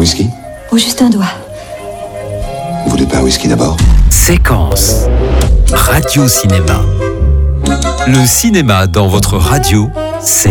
whisky? Ou juste un doigt. Vous voulez pas un whisky d'abord? Séquence. Radio Cinéma. Le cinéma dans votre radio, c'est